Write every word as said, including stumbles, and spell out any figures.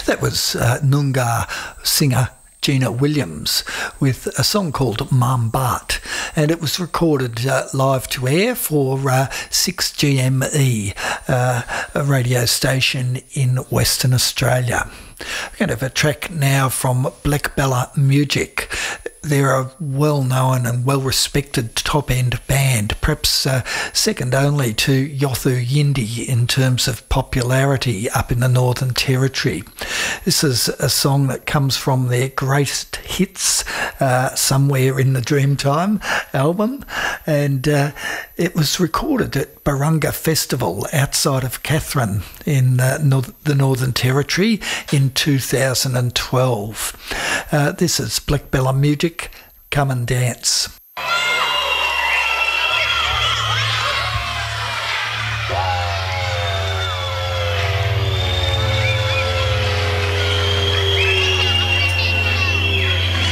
That was uh, Noongar singer Gina Williams with a song called Mambat, and it was recorded uh, live to air for uh, six G M E, uh, a radio station in Western Australia. We're going to have a track now from Black Bella Music. They're a well-known and well-respected top-end band, perhaps uh, second only to Yothu Yindi in terms of popularity up in the Northern Territory. This is a song that comes from their Greatest Hits, uh, Somewhere in the Dreamtime album, and uh, it was recorded at Barunga Festival outside of Katherine in uh, North- the Northern Territory in two thousand twelve. Uh, this is Black Bella Music. Come and dance.